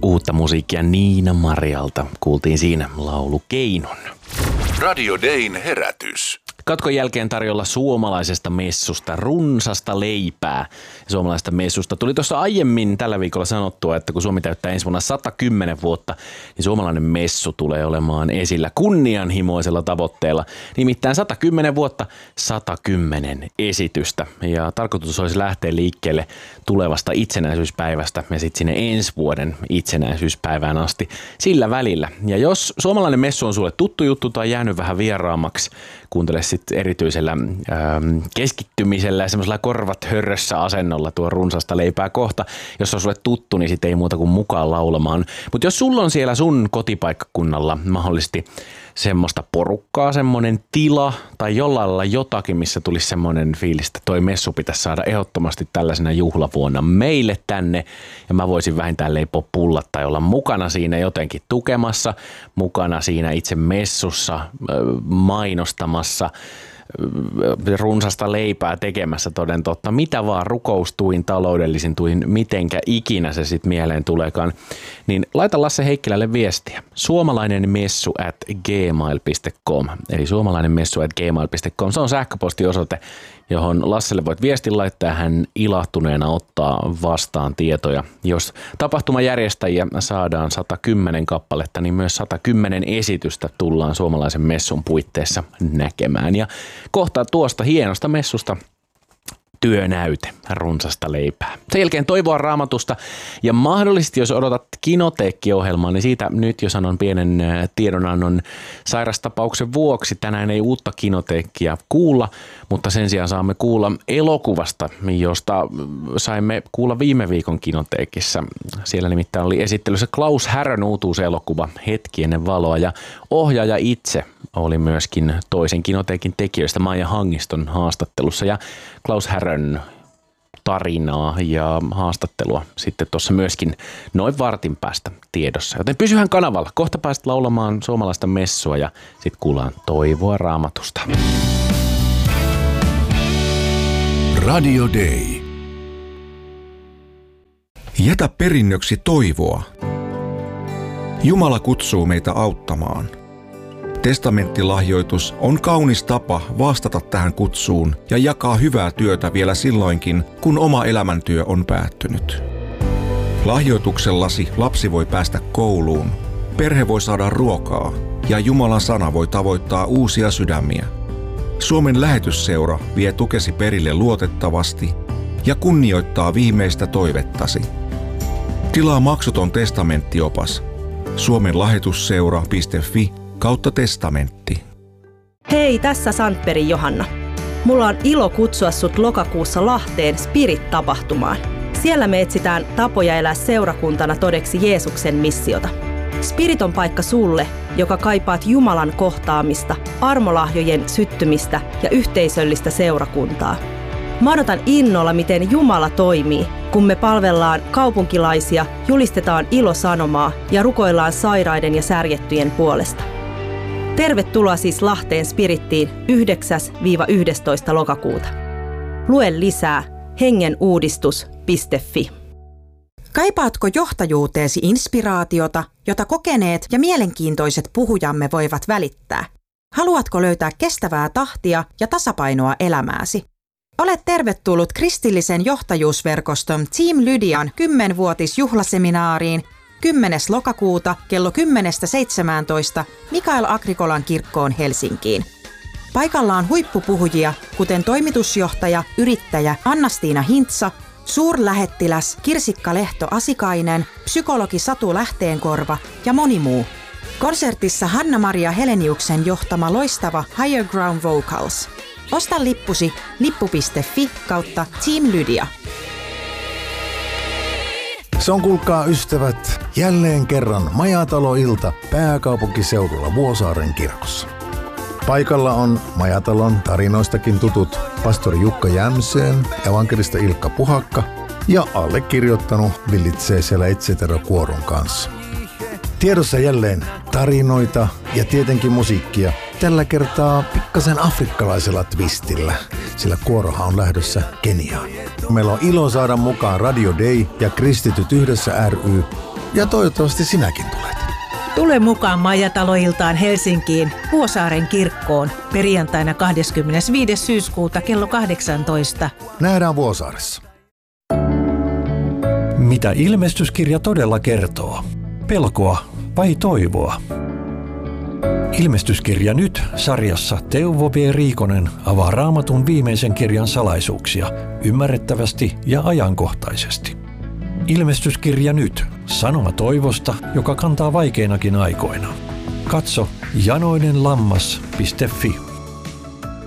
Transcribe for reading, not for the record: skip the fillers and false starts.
Uutta musiikkia Niina Marialta. Kuultiin siinä laulu Keinon. Radio Dayn herätys. Katkon jälkeen tarjolla suomalaisesta messusta runsasta leipää. Suomalaisesta messusta tuli tuossa aiemmin tällä viikolla sanottua, että kun Suomi täyttää ensi vuonna 110 vuotta, niin suomalainen messu tulee olemaan esillä kunnianhimoisella tavoitteella. Nimittäin 110 vuotta, 110 esitystä. Ja tarkoitus olisi lähteä liikkeelle tulevasta itsenäisyyspäivästä ja sitten sinne ensi vuoden itsenäisyyspäivään asti sillä välillä. Ja jos suomalainen messu on sulle tuttu juttu tai jäänyt vähän vieraammaksi, kuuntele sitten erityisellä keskittymisellä ja semmoisella korvat hörrössä asennolla tuo runsasta leipää kohta. Jos on sulle tuttu, niin sitten ei muuta kuin mukaan laulamaan. Mutta jos sulla on siellä sun kotipaikkakunnalla mahdollisesti semmoista porukkaa, semmoinen tila tai jollain lailla jotakin, missä tulisi semmoinen fiilis, että toi messu pitäisi saada ehdottomasti tällaisena juhlavuonna meille tänne. Ja mä voisin vähintään leipoa pullat tai olla mukana siinä jotenkin tukemassa, mukana siinä itse messussa, mainostamassa, runsasta leipää tekemässä toden totta. Mitä vaan rukoustuin, taloudellisin tuin, mitenkä ikinä se sitten mieleen tuleekaan. Niin laita Lasse Heikkilälle viestiä. suomalainenmessu@gmail.com eli suomalainenmessu@gmail.com. Se on sähköpostiosoite, johon Lasselle voit viestin laittaa, hän ilahtuneena ottaa vastaan tietoja. Jos tapahtumajärjestäjiä saadaan 110 kappaletta, niin myös 110 esitystä tullaan suomalaisen messun puitteissa näkemään. Ja kohta tuosta hienosta messusta työnäyte runsasta leipää. Sen jälkeen toivoa Raamatusta ja mahdollisesti jos odotat Kinoteekki-ohjelmaa, niin siitä nyt jo sanon pienen tiedonannon sairastapauksen vuoksi. Tänään ei uutta Kinoteekkia kuulla, mutta sen sijaan saamme kuulla elokuvasta, josta saimme kuulla viime viikon Kinoteekissa. Siellä nimittäin oli esittelyssä Klaus Härön uutuuselokuva Hetki ennen valoa ja ohjaaja itse oli myöskin toisen Kinoteekin tekijöistä Maija Hangiston haastattelussa ja Klaus Härön tarinaa ja haastattelua sitten tuossa myöskin noin vartin päästä tiedossa. Joten pysyhän kanavalla. Kohta pääset laulamaan suomalaista messua ja sitten kuullaan toivoa Raamatusta. Radio Day. Jätä perinnöksi toivoa. Jumala kutsuu meitä auttamaan. Testamenttilahjoitus on kaunis tapa vastata tähän kutsuun ja jakaa hyvää työtä vielä silloinkin, kun oma elämäntyö on päättynyt. Lahjoituksellasi lapsi voi päästä kouluun, perhe voi saada ruokaa ja Jumalan sana voi tavoittaa uusia sydämiä. Suomen lähetysseura vie tukesi perille luotettavasti ja kunnioittaa viimeistä toivettasi. Tilaa maksuton testamenttiopas suomenlahetusseura.fi/testamentti. Hei, tässä Sandbergin Johanna. Mulla on ilo kutsua sut lokakuussa Lahteen Spirit-tapahtumaan. Siellä me etsitään tapoja elää seurakuntana todeksi Jeesuksen missiota. Spirit on paikka sulle, joka kaipaat Jumalan kohtaamista, armolahjojen syttymistä ja yhteisöllistä seurakuntaa. Mä odotan innolla, miten Jumala toimii, kun me palvellaan kaupunkilaisia, julistetaan ilosanomaa ja rukoillaan sairaiden ja särjettyjen puolesta. Tervetuloa siis Lahteen Spirittiin 9-11. lokakuuta. Lue lisää hengenuudistus.fi. Kaipaatko johtajuuteesi inspiraatiota, jota kokeneet ja mielenkiintoiset puhujamme voivat välittää? Haluatko löytää kestävää tahtia ja tasapainoa elämääsi? Olet tervetullut kristillisen johtajuusverkoston Team Lydian 10-vuotisjuhlaseminaariin 10. lokakuuta kello 10-17 Mikael Agrikolan kirkkoon Helsinkiin. Paikalla on huippupuhujia, kuten toimitusjohtaja, yrittäjä Anna-Stiina Hintsa, suurlähettiläs Kirsikka Lehto-Asikainen, psykologi Satu Lähteenkorva ja moni muu. Konsertissa Hanna-Maria Heleniuksen johtama loistava Higher Ground Vocals. Osta lippusi lippu.fi/Team Lydia. Se on, kuulkaa ystävät, jälleen kerran Majatalo-ilta pääkaupunkiseudulla Vuosaaren kirkossa. Paikalla on Majatalon tarinoistakin tutut pastori Jukka Jämseen, evankelisti Ilkka Puhakka ja allekirjoittanut villitsee siellä Etsetero-kuoron kanssa. Tiedossa jälleen tarinoita ja tietenkin musiikkia. Tällä kertaa pikkasen afrikkalaisella twistillä, sillä kuorohan on lähdössä Keniaan. Meillä on ilo saada mukaan Radio Day ja Kristityt yhdessä ry Ja toivottavasti sinäkin tulet. Tule mukaan Majatalo-iltaan Helsinkiin Vuosaaren kirkkoon perjantaina 25. syyskuuta kello 18. Nähdään Vuosaaressa. Mitä ilmestyskirja todella kertoo? Pelkoa vai toivoa? Ilmestyskirja nyt -sarjassa Teuvo V. Riikonen avaa Raamatun viimeisen kirjan salaisuuksia ymmärrettävästi ja ajankohtaisesti. Ilmestyskirja nyt -sanoma toivosta, joka kantaa vaikeinakin aikoina. Katso janoinenlammas.fi.